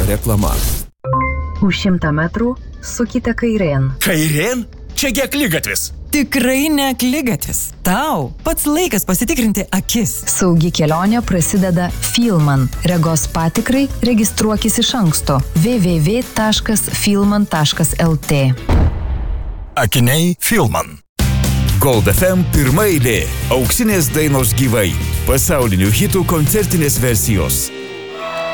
reklama. Už 100 metrų sukite kairėn. Kairėn? Čiagi akligatvis. Tikrai ne akligatvis. Tau pats laikas pasitikrinti akis. Saugi kelionė prasideda Filman. Regos patikrai registruokis iš anksto. www.filman.lt. Akiniai Filman. Gold FM pirma eilė. Auksinės dainos gyvai. Pasaulinių hitų koncertinės versijos.